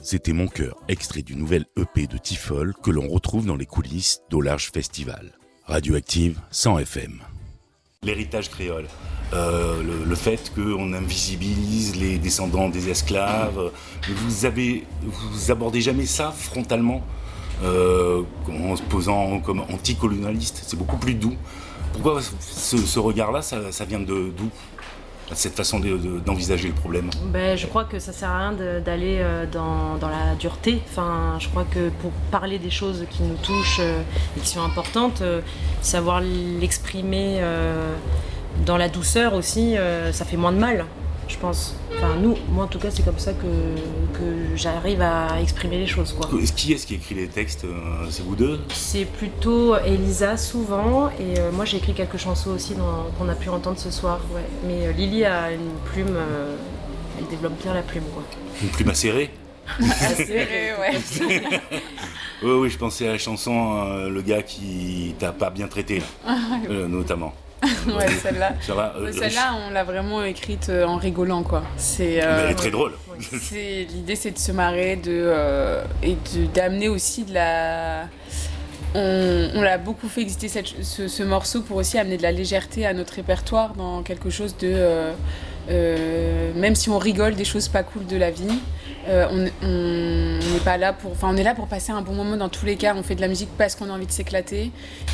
C'était Mon Cœur, extrait du nouvel EP de Tifol que l'on retrouve dans les coulisses d'Au Large Festival. Radioactive 100 FM. L'héritage créole, le fait qu'on invisibilise les descendants des esclaves, vous abordez jamais ça frontalement en se posant comme anticolonialiste, c'est beaucoup plus doux. Pourquoi ce regard-là, ça vient d'où ? Cette façon d'envisager le problème. Je crois que ça sert à rien d'aller dans la dureté. Enfin, je crois que pour parler des choses qui nous touchent et qui sont importantes, savoir l'exprimer dans la douceur aussi, ça fait moins de mal, je pense. Enfin, moi en tout cas, c'est comme ça que j'arrive à exprimer les choses, quoi. Qui est-ce qui écrit les textes ? C'est vous deux ? C'est plutôt Elisa souvent, et moi j'ai écrit quelques chansons aussi qu'on a pu entendre ce soir. Ouais. Mais Lily a une plume, elle développe bien la plume, quoi. Une plume acérée ? Acérée, ouais. Oui, je pensais à la chanson Le gars qui t'a pas bien traité, là, notamment. Ouais, celle-là. Ça va, celle-là, on l'a vraiment écrite en rigolant, quoi. Mais elle est très drôle. L'idée, c'est de se marrer et d'amener aussi de la... On l'a beaucoup fait exister ce morceau pour aussi amener de la légèreté à notre répertoire dans quelque chose de... même si on rigole des choses pas cool de la vie, on n'est pas là pour... Enfin, on est là pour passer un bon moment dans tous les cas. On fait de la musique parce qu'on a envie de s'éclater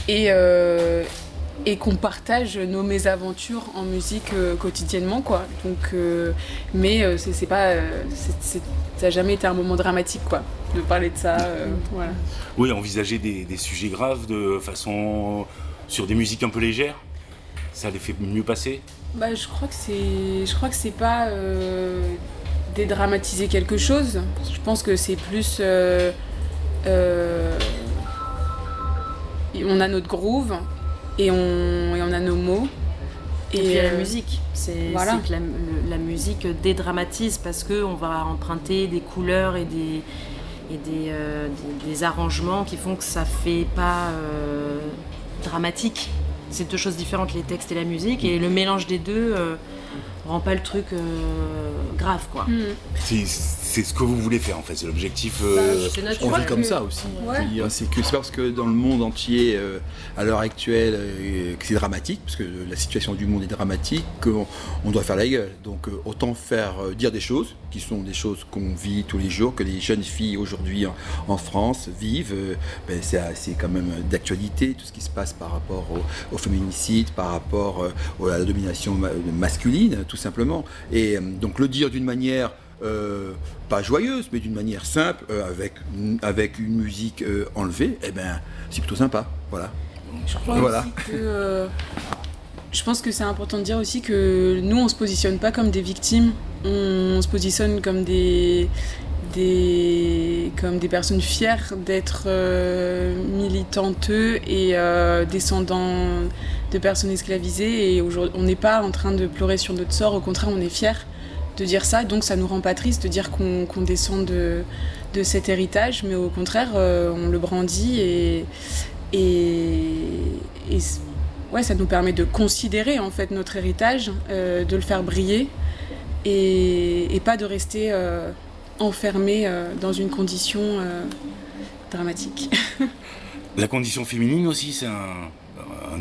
et qu'on partage nos mésaventures en musique quotidiennement, quoi. Donc, mais c'est pas... ça n'a jamais été un moment dramatique, quoi, de parler de ça. Voilà. Oui, envisager des sujets graves de façon... sur des musiques un peu légères, ça les fait mieux passer ? Je crois que c'est pas dédramatiser quelque chose. Je pense que c'est plus... on a notre groove et on a nos mots. Et puis la musique, c'est que la musique dédramatise parce qu'on va emprunter des couleurs et des arrangements qui font que ça fait pas dramatique. C'est deux choses différentes, les textes et la musique, et le mélange des deux rend pas le truc grave, quoi. C'est ce que vous voulez faire, en fait, c'est l'objectif. On vit comme ça aussi. Ouais. C'est pas parce que dans le monde entier, à l'heure actuelle, que c'est dramatique, parce que la situation du monde est dramatique, qu'on doit faire la gueule. Donc autant faire dire des choses, qui sont des choses qu'on vit tous les jours, que les jeunes filles aujourd'hui en France vivent. C'est quand même d'actualité, tout ce qui se passe par rapport au féminicide, par rapport à la domination masculine, tout simplement. Et donc le dire d'une manière pas joyeuse, mais d'une manière simple, avec une musique enlevée, c'est plutôt sympa. Voilà. Je pense que c'est important de dire aussi que nous, on se positionne pas comme des victimes, on se positionne comme des personnes fières d'être militanteux et descendants de personnes esclavisées. Et aujourd'hui, on n'est pas en train de pleurer sur notre sort, au contraire, on est fiers de dire ça, donc ça nous rend pas triste de dire qu'on descend de cet héritage, mais au contraire, on le brandit et ça nous permet de considérer en fait notre héritage, de le faire briller et pas de rester enfermé dans une condition dramatique. La condition féminine aussi, c'est un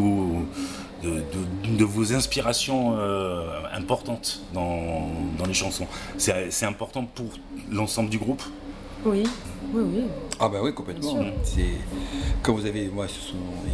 de vos inspirations importantes dans les chansons. C'est important pour l'ensemble du groupe ? Oui. Ah oui, complètement. C'est, quand vous avez... Moi, ce sont